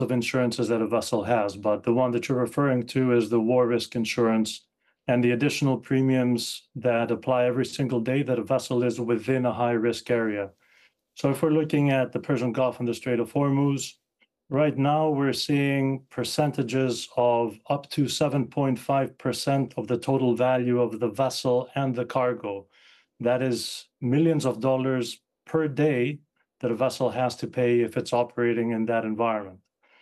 of insurances that a vessel has, but the one that you're referring to is the war risk insurance and the additional premiums that apply every single day that a vessel is within a high-risk area. So if we're looking at the Persian Gulf and the Strait of Hormuz, right now we're seeing percentages of up to 7.5% of the total value of the vessel and the cargo. That is millions of dollars per day that a vessel has to pay if it's operating in that environment.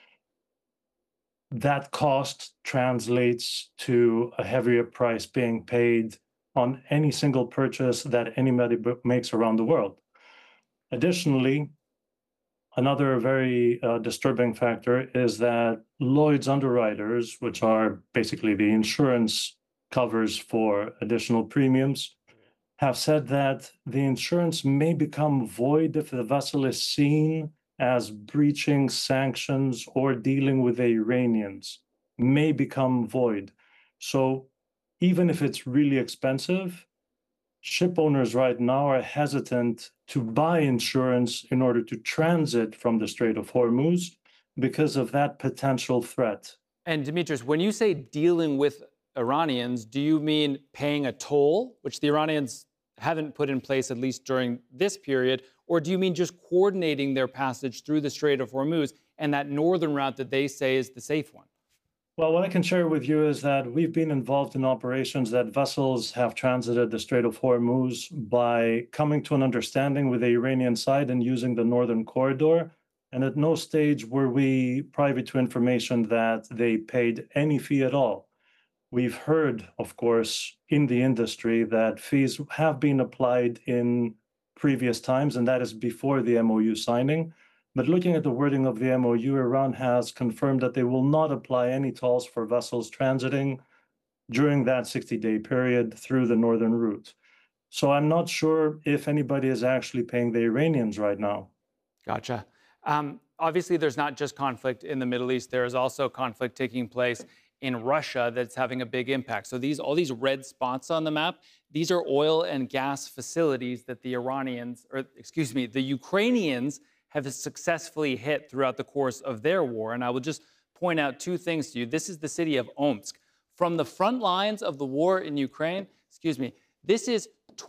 That cost translates to a heavier price being paid on any single purchase that anybody makes around the world. Additionally, another very disturbing factor is that Lloyd's underwriters, which are basically the insurance covers for additional premiums, have said that the insurance may become void if the vessel is seen as breaching sanctions or dealing with the Iranians, may become void. So even if it's really expensive, ship owners right now are hesitant to buy insurance in order to transit from the Strait of Hormuz because of that potential threat. And Dimitris, when you say dealing with Iranians, do you mean paying a toll, which the Iranians haven't put in place, at least during this period, or do you mean just coordinating their passage through the Strait of Hormuz and that northern route that they say is the safe one? Well, what I can share with you is that we've been involved in operations that vessels have transited the Strait of Hormuz by coming to an understanding with the Iranian side and using the northern corridor. And at no stage were we privy to information that they paid any fee at all. We've heard, of course, in the industry that fees have been applied in previous times, and that is before the MOU signing. But looking at the wording of the MOU, Iran has confirmed that they will not apply any tolls for vessels transiting during that 60-day period through the northern route. So I'm not sure if anybody is actually paying the Iranians right now. Gotcha. Obviously, there's not just conflict in the Middle East. There is also conflict taking place in Russia that's having a big impact. So all these red spots on the map, these are oil and gas facilities that the Ukrainians have successfully hit throughout the course of their war. And I will just point out two things to you. This is the city of Omsk. From the front lines of the war in Ukraine, this is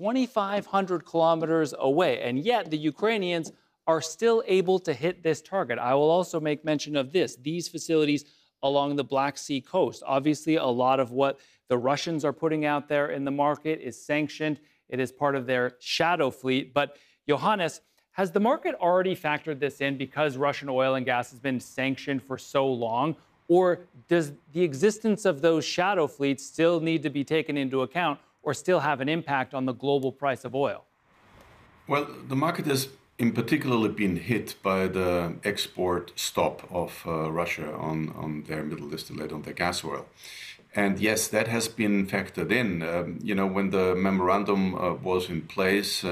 2,500 kilometers away. And yet the Ukrainians are still able to hit this target. I will also make mention of these facilities along the Black Sea coast. Obviously, a lot of what the Russians are putting out there in the market is sanctioned. It is part of their shadow fleet. But Johannes, has the market already factored this in because Russian oil and gas has been sanctioned for so long? Or does the existence of those shadow fleets still need to be taken into account or still have an impact on the global price of oil? Well, the market has in particularly been hit by the export stop of Russia on their middle distillate, on their gas oil. And yes, that has been factored in. When the memorandum was in place,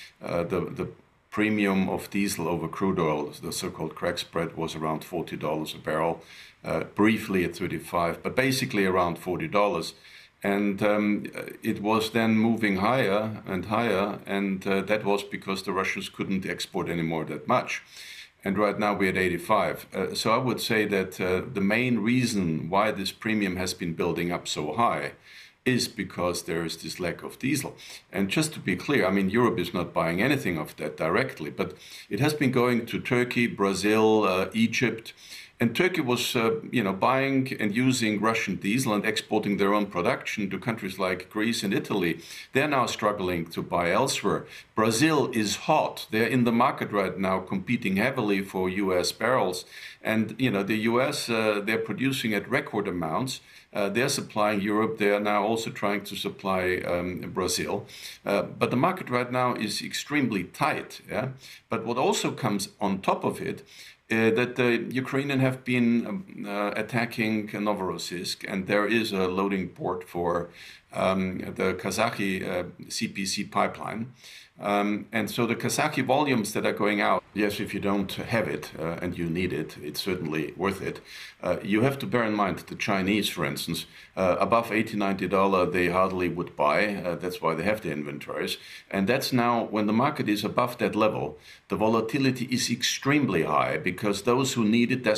the premium of diesel over crude oil, the so-called crack spread, was around $40 a barrel, briefly at $35, but basically around $40. And it was then moving higher and higher, and that was because the Russians couldn't export anymore that much. And right now we're at 85. So I would say that the main reason why this premium has been building up so high is because there is this lack of diesel. And just to be clear, I mean, Europe is not buying anything of that directly, but it has been going to Turkey, Brazil, Egypt. And Turkey was, buying and using Russian diesel and exporting their own production to countries like Greece and Italy. They're now struggling to buy elsewhere. Brazil is hot. They're in the market right now, competing heavily for U.S. barrels. And, the U.S., they're producing at record amounts. They're supplying Europe. They are now also trying to supply Brazil. But the market right now is extremely tight. Yeah? But what also comes on top of it, that the Ukrainians have been attacking Novorossiysk, and there is a loading port for the Kazakh CPC pipeline. And so the Kazakh volumes that are going out, yes, if you don't have it and you need it, it's certainly worth it. You have to bear in mind the Chinese, for instance, above $80, $90, they hardly would buy. That's why they have the inventories. And that's now, when the market is above that level, the volatility is extremely high because those who need it